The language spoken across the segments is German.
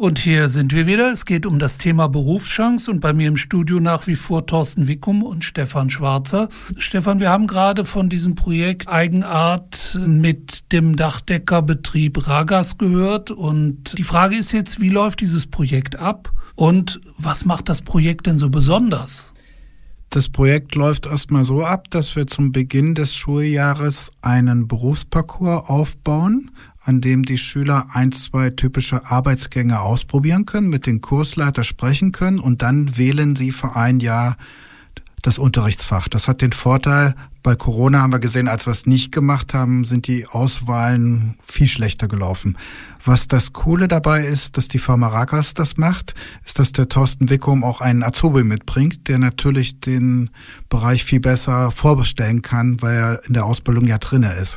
Und hier sind wir wieder. Es geht um das Thema Berufschance und bei mir im Studio nach wie vor Thorsten Wickum und Stefan Schwarzer. Stefan, wir haben gerade von diesem Projekt Eigenart mit dem Dachdeckerbetrieb Ragas gehört und die Frage ist jetzt, wie läuft dieses Projekt ab und was macht das Projekt denn so besonders? Das Projekt läuft erstmal so ab, dass wir zum Beginn des Schuljahres einen Berufsparcours aufbauen, an dem die Schüler 2 typische Arbeitsgänge ausprobieren können, mit dem Kursleiter sprechen können und dann wählen sie für ein Jahr das Unterrichtsfach. Das hat den Vorteil, bei Corona haben wir gesehen, als wir es nicht gemacht haben, sind die Auswahlen viel schlechter gelaufen. Was das Coole dabei ist, dass die Firma Ragas das macht, ist, dass der Thorsten Wickum auch einen Azubi mitbringt, der natürlich den Bereich viel besser vorbestellen kann, weil er in der Ausbildung ja drinne ist.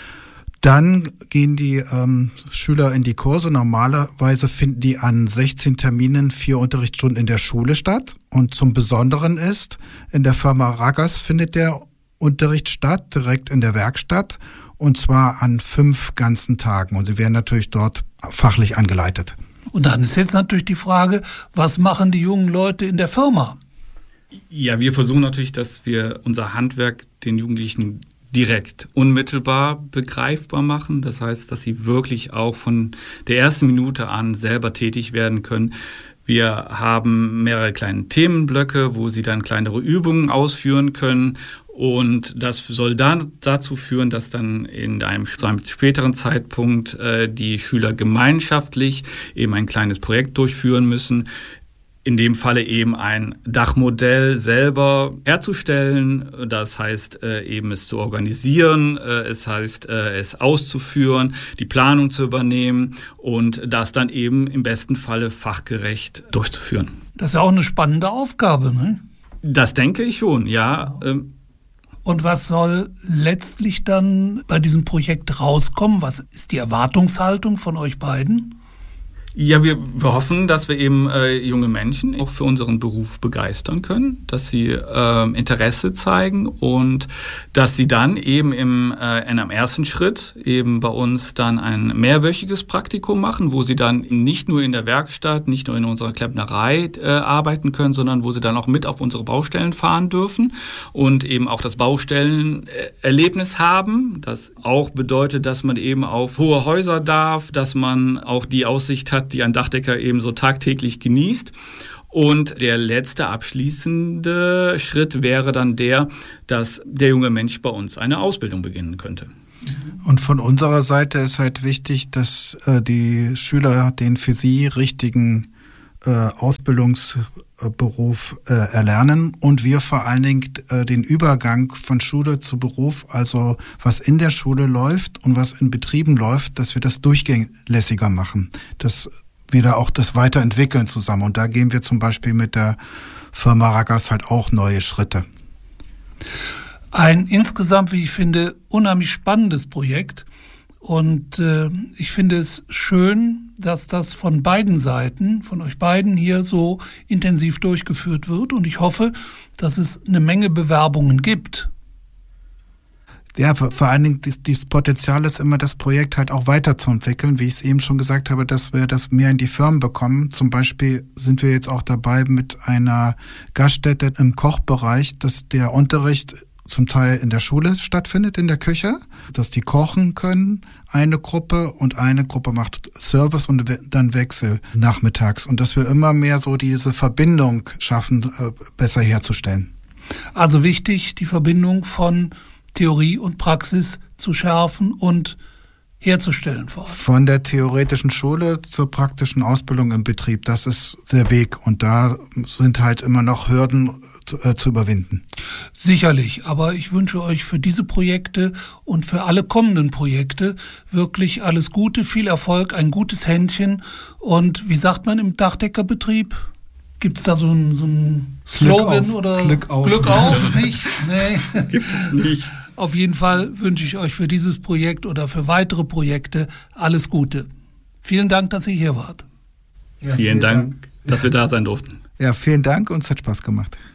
Dann gehen die Schüler in die Kurse. Normalerweise finden die an 16 Terminen 4 Unterrichtsstunden in der Schule statt. Und zum Besonderen ist, in der Firma Ragas findet der Unterricht statt, direkt in der Werkstatt. Und zwar an 5 ganzen Tagen. Und sie werden natürlich dort fachlich angeleitet. Und dann ist jetzt natürlich die Frage, was machen die jungen Leute in der Firma? Ja, wir versuchen natürlich, dass wir unser Handwerk den Jugendlichen direkt, unmittelbar begreifbar machen. Das heißt, dass sie wirklich auch von der ersten Minute an selber tätig werden können. Wir haben mehrere kleine Themenblöcke, wo sie dann kleinere Übungen ausführen können. Und das soll dann dazu führen, dass dann zu einem späteren Zeitpunkt die Schüler gemeinschaftlich eben ein kleines Projekt durchführen müssen. In dem Falle eben ein Dachmodell selber herzustellen, das heißt eben es zu organisieren, es heißt es auszuführen, die Planung zu übernehmen und das dann eben im besten Falle fachgerecht durchzuführen. Das ist ja auch eine spannende Aufgabe, ne? Das denke ich schon, ja. Und was soll letztlich dann bei diesem Projekt rauskommen? Was ist die Erwartungshaltung von euch beiden? Ja, wir hoffen, dass wir eben junge Menschen auch für unseren Beruf begeistern können, dass sie Interesse zeigen und dass sie dann eben in einem ersten Schritt eben bei uns dann ein mehrwöchiges Praktikum machen, wo sie dann nicht nur in der Werkstatt, nicht nur in unserer Klempnerei arbeiten können, sondern wo sie dann auch mit auf unsere Baustellen fahren dürfen und eben auch das Baustellenerlebnis haben. Das auch bedeutet, dass man eben auf hohe Häuser darf, dass man auch die Aussicht hat, die ein Dachdecker eben so tagtäglich genießt. Und der letzte abschließende Schritt wäre dann dass der junge Mensch bei uns eine Ausbildung beginnen könnte. Und von unserer Seite ist halt wichtig, dass die Schüler den für sie richtigen Ausbildungsberuf erlernen und wir vor allen Dingen den Übergang von Schule zu Beruf, also was in der Schule läuft und was in Betrieben läuft, dass wir das durchlässiger machen, dass wir da auch das weiterentwickeln zusammen. Und da gehen wir zum Beispiel mit der Firma Ragas halt auch neue Schritte. Ein insgesamt, wie ich finde, unheimlich spannendes Projekt. Und ich finde es schön, dass das von beiden Seiten, von euch beiden hier so intensiv durchgeführt wird. Und ich hoffe, dass es eine Menge Bewerbungen gibt. Ja, vor allen Dingen dieses Potenzial ist immer, das Projekt halt auch weiterzuentwickeln, wie ich es eben schon gesagt habe, dass wir das mehr in die Firmen bekommen. Zum Beispiel sind wir jetzt auch dabei mit einer Gaststätte im Kochbereich, dass der Unterricht zum Teil in der Schule stattfindet, in der Küche, dass die kochen können, eine Gruppe und eine Gruppe macht Service und dann Wechsel nachmittags. Und dass wir immer mehr so diese Verbindung schaffen, besser herzustellen. Also wichtig, die Verbindung von Theorie und Praxis zu schärfen und herzustellen vor allem. Von der theoretischen Schule zur praktischen Ausbildung im Betrieb, das ist der Weg. Und da sind halt immer noch Hürden zu überwinden. Sicherlich, aber ich wünsche euch für diese Projekte und für alle kommenden Projekte wirklich alles Gute, viel Erfolg, ein gutes Händchen und wie sagt man im Dachdeckerbetrieb? Gibt es da so ein Slogan oder Glück auf? Glück auf, nicht? Nee. Gibt es nicht. Auf jeden Fall wünsche ich euch für dieses Projekt oder für weitere Projekte alles Gute. Vielen Dank, dass ihr hier wart. Ja, vielen Dank, dass wir da sein durften. Ja, vielen Dank und es hat Spaß gemacht.